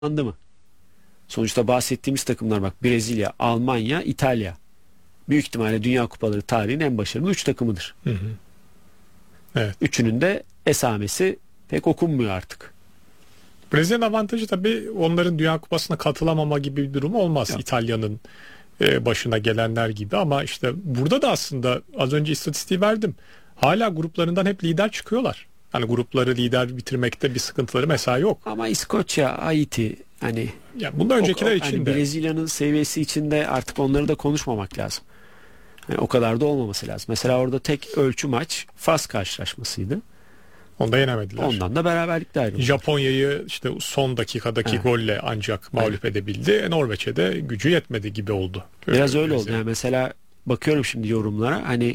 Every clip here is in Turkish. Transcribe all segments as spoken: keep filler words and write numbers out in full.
Anladı mı? Sonuçta bahsettiğimiz takımlar bak, Brezilya, Almanya, İtalya. Büyük ihtimalle Dünya Kupaları tarihinin en başarılı üç takımıdır. Hı hı. Evet. Üçünün de esamesi pek okunmuyor artık. Brezilya'nın avantajı tabii onların Dünya Kupası'na katılamama gibi bir durum olmaz. Yok. İtalya'nın e, başına gelenler gibi, ama işte burada da aslında az önce istatistiği verdim. Hala gruplarından hep lider çıkıyorlar. Hani grupları lider bitirmekte bir sıkıntıları mesela yok. Ama İskoçya, Haiti, hani Ya bundan öncekiler o, için hani de Brezilya'nın seviyesi içinde artık onları da konuşmamak lazım. Hani o kadar da olmaması lazım. Mesela orada tek ölçü maç Fas karşılaşmasıydı. onda yenemediler. Ondan da beraberlikle ayrıldı. Japonya'yı işte son dakikadaki Evet. golle ancak mağlup edebildi. E, Norveç'e de gücü yetmedi gibi oldu. Biraz öyle oldu. Brezilya. Yani mesela bakıyorum şimdi yorumlara, hani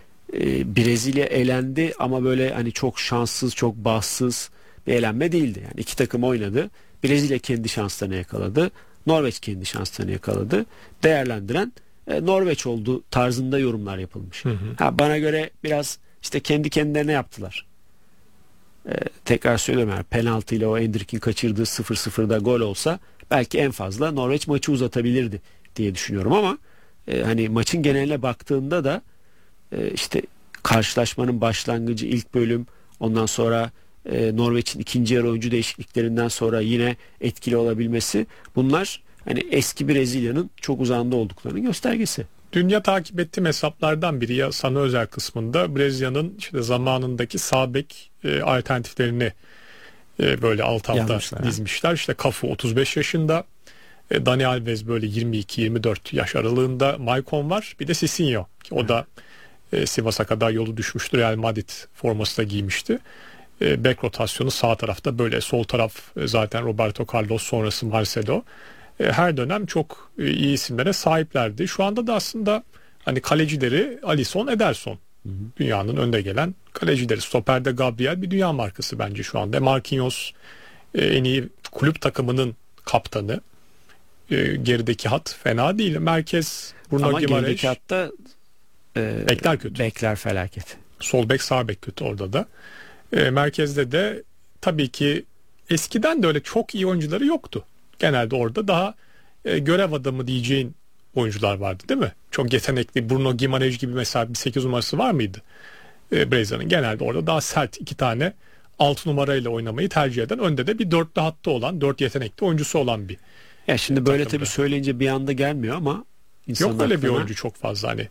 e, Brezilya elendi ama böyle hani çok şanssız, çok bahtsız bir elenme değildi. Yani iki takım oynadı. Brezilya kendi şanslarını yakaladı. Norveç kendi şanslarını yakaladı. Değerlendiren e, Norveç oldu tarzında yorumlar yapılmış. Hı hı. Ha, bana göre biraz işte kendi kendilerine yaptılar. E, tekrar söylüyorum, yani penaltıyla o Endrick'in kaçırdığı sıfır sıfırda gol olsa belki en fazla Norveç maçı uzatabilirdi diye düşünüyorum, ama e, hani maçın geneline baktığında da e, işte karşılaşmanın başlangıcı, ilk bölüm, ondan sonra e, Norveç'in ikinci yarı oyuncu değişikliklerinden sonra yine etkili olabilmesi, bunlar hani eski Brezilya'nın çok uzağında olduklarının göstergesi. Dünya takip ettiğim hesaplardan biri ya sana özel kısmında Brezilya'nın işte zamanındaki sağ bek e, alternatiflerini e, böyle alt alta Yazmışlar, ha. dizmişler. İşte Cafu otuz beş yaşında, e, Dani Alves böyle yirmi iki yirmi dört yaş aralığında, Maicon var, bir de Cicinho ki o da e, Sivas'a kadar yolu düşmüştü. Real Madrid forması da giymişti. E, bek rotasyonu sağ tarafta, böyle sol taraf e, zaten Roberto Carlos, sonrası Marcelo. E, her dönem çok e, iyi isimlere sahiplerdi. Şu anda da aslında hani kalecileri Alisson, Ederson. Hı hı. Dünyanın önde gelen kalecileri. Stoperde Gabriel bir dünya markası bence şu anda. Marquinhos e, en iyi kulüp takımının kaptanı. E, gerideki hat fena değil. Merkez Bruno Ama Guimaraes. gerideki hatta e, Bekler kötü. bekler felaket. Sol bek, sağ bek kötü orada da. E, merkezde de tabii ki eskiden de öyle çok iyi oyuncuları yoktu. Genelde orada daha e, görev adamı diyeceğin oyuncular vardı, değil mi? Çok yetenekli Bruno Guimaraes gibi mesela bir sekiz numarası var mıydı? E, Brezilya'nın genelde orada daha sert iki tane altı numarayla oynamayı tercih eden, önde de bir dörtlü hattı olan, dört yetenekli oyuncusu olan bir Ya şimdi böyle takımda. tabii söyleyince bir anda gelmiyor ama insanın Yok öyle bir aklına- oyuncu çok fazla. Hani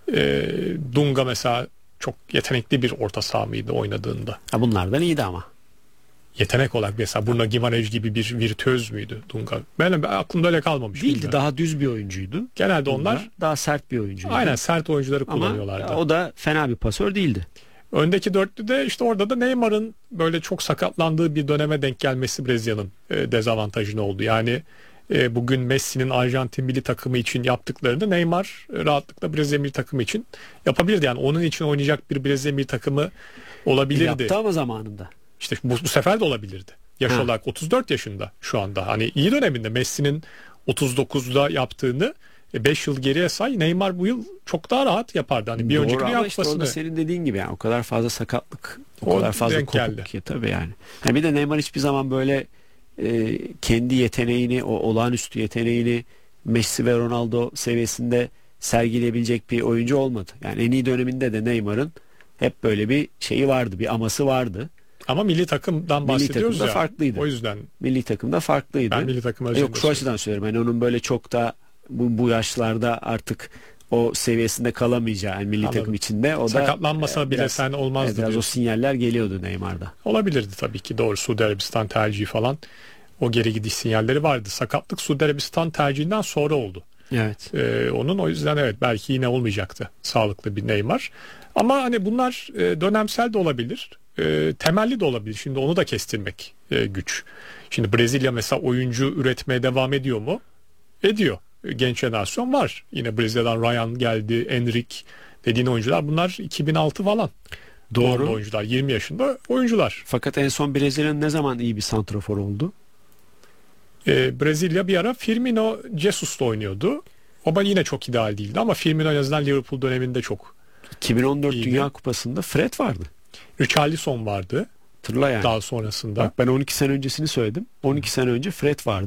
e, Dunga mesela çok yetenekli bir orta saha mıydı oynadığında? Ha, bunlardan iyiydi ama. Yetenek olarak mesela Bruno Guimaraes gibi bir virtüöz müydü Dunga? Benim ben aklımda öyle kalmamış. Değildi, bilmiyorum. daha düz bir oyuncuydu. Genelde onlar Bunlar daha sert bir oyuncuydu. aynen sert oyuncuları Ama kullanıyorlardı. o da fena bir pasör değildi. Öndeki dörtlü de işte orada da Neymar'ın böyle çok sakatlandığı bir döneme denk gelmesi Brezilya'nın e, dezavantajını oldu. Yani e, bugün Messi'nin Arjantin milli takımı için yaptıklarını Neymar e, rahatlıkla Brezilya milli takımı için yapabilirdi. Yani onun için oynayacak bir Brezilya milli takımı olabilirdi. Yaptı ama zamanında. İşte bu, bu sefer de olabilirdi. Yaş Ha. olarak otuz dört yaşında şu anda. Hani iyi döneminde Messi'nin otuz dokuzda yaptığını beş yıl geriye say, Neymar bu yıl çok daha rahat yapardı. Hani bir Doğru, önceki Dünya ama işte orada Kupası'nı senin dediğin gibi yani o kadar fazla sakatlık, o, O kadar fazla denk kopuk geldi. ki tabii yani. Ha, bir de Neymar hiçbir zaman böyle e, kendi yeteneğini, o olağanüstü yeteneğini Messi ve Ronaldo seviyesinde sergileyebilecek bir oyuncu olmadı. Yani en iyi döneminde de Neymar'ın hep böyle bir şeyi vardı, bir aması vardı. ama milli takımdan Milli bahsediyoruz takımda ya. farklıydı. O yüzden Milli takımda farklıydı. ben milli takım özelinde Yok, şu açıdan söylüyorum. Yani onun böyle çok da bu, bu yaşlarda artık o seviyesinde kalamayacağı, yani milli Anladım. takım içinde, o da sakatlanmasa e, bile biraz- sen olmazdı evet, biraz o diyorsun. sinyaller geliyordu Neymar'da. Olabilirdi tabii ki, doğru. Suudi Arabistan tercihi falan, o geri gidiş sinyalleri vardı. Sakatlık Suudi Arabistan tercihinden sonra oldu. Evet. Ee, onun o yüzden evet belki yine olmayacaktı sağlıklı bir Neymar. Ama hani bunlar e, dönemsel de olabilir. E, temelli de olabilir. Şimdi onu da kestirmek e, güç. Şimdi Brezilya mesela oyuncu üretmeye devam ediyor mu? Ediyor. E, Genç jenerasyon var. Yine Brezilya'dan Ryan geldi, Enrique dediğin oyuncular. Bunlar iki bin altı falan. Doğru. Doğumlu oyuncular. yirmi yaşında oyuncular. Fakat en son Brezilya'nın ne zaman iyi bir santrafor oldu? E, Brezilya bir ara Firmino Jesus'la oynuyordu. O yine çok ideal değildi ama Firmino en azından Liverpool döneminde çok. iki bin on dört İyiydi. Dünya Kupası'nda Fred vardı. Richarlison vardı. Hatırla yani. daha sonrasında. Bak ben on iki sene öncesini söyledim. on iki sene önce Fred vardı.